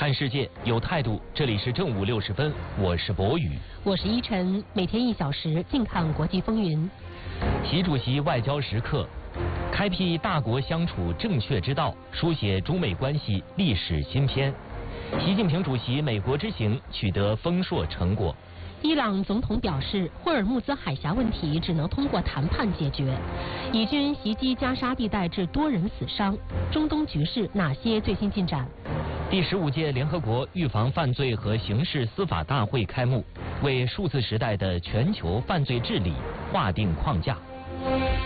看世界有态度，这里是正午60分，我是博宇， 我是依晨，每天1小时，静看国际风云。 习主席外交时刻，开辟大国相处正确之道，书写中美关系历史新篇。习近平主席美国之行取得丰硕成果。 伊朗总统表示，霍尔木兹海峡问题只能通过谈判解决。以军袭击加沙地带致多人死伤，中东局势哪些最新进展？ 第15届联合国预防犯罪和刑事司法大会开幕，为数字时代的全球犯罪治理划定框架。